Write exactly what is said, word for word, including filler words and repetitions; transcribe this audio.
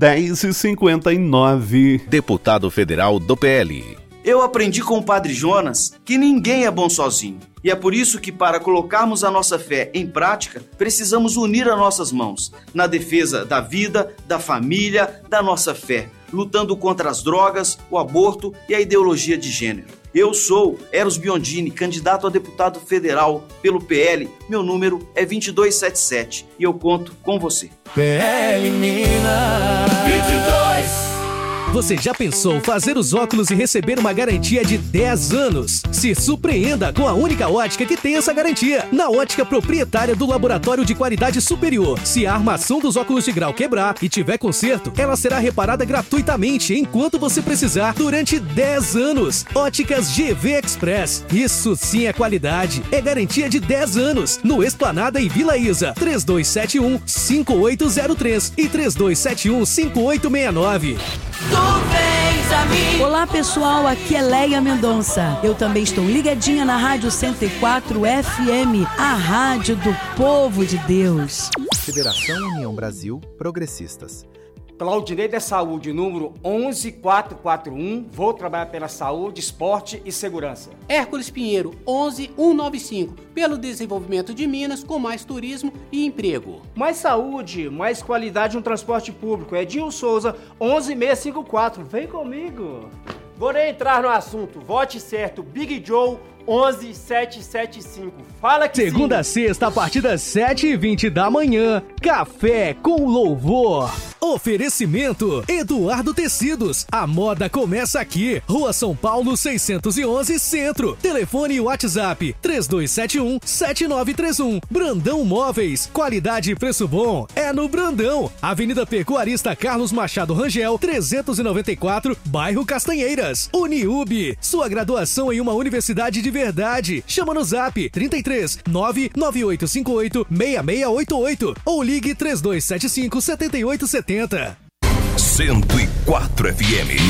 dez e cinquenta e nove. Deputado federal do P L. Eu aprendi com o Padre Jonas que ninguém é bom sozinho. E é por isso que, para colocarmos a nossa fé em prática, precisamos unir as nossas mãos na defesa da vida, da família, da nossa fé, lutando contra as drogas, o aborto e a ideologia de gênero. Eu sou Eros Biondini, candidato a deputado federal pelo P L. Meu número é vinte e dois setenta e sete e eu conto com você. P L Minas vinte e dois. Você já pensou fazer os óculos e receber uma garantia de dez anos? Se surpreenda com a única ótica que tem essa garantia. Na ótica proprietária do Laboratório de Qualidade Superior. Se a armação dos óculos de grau quebrar e tiver conserto, ela será reparada gratuitamente enquanto você precisar durante dez anos. Óticas G V Express. Isso sim é qualidade. É garantia de dez anos. No Esplanada e Vila Isa. três dois sete um, cinco oito zero três e três dois sete um, cinco oito seis nove. Olá pessoal, aqui é Leia Mendonça. Eu também estou ligadinha na Rádio cento e quatro F M, a rádio do povo de Deus. Federação União Brasil Progressistas. Claudinei da Saúde, número onze quatrocentos e quarenta e um. Vou trabalhar pela saúde, esporte e segurança. Hércules Pinheiro, onze mil cento e noventa e cinco. Pelo desenvolvimento de Minas com mais turismo e emprego. Mais saúde, mais qualidade no transporte público. Edinho Souza, onze mil seiscentos e cinquenta e quatro. Vem comigo. Vou nem entrar no assunto. Vote certo, Big Joe, onze mil setecentos e setenta e cinco. Fala que Segunda sim. a sexta, a partir das sete e vinte da manhã. Café com louvor. Oferecimento Eduardo Tecidos. A moda começa aqui. Rua São Paulo seiscentos e onze, Centro. Telefone e WhatsApp três dois sete um, sete nove três um. Brandão Móveis. Qualidade e preço bom é no Brandão. Avenida Pecuarista Carlos Machado Rangel, trezentos e noventa e quatro, bairro Castanheiras. Uniub. Sua graduação em uma universidade de verdade. Chama no Zap trinta e três, nove nove oito cinco oito, seis seis oito oito ou ligue três dois sete cinco, sete oito sete zero. cento e quatro F M.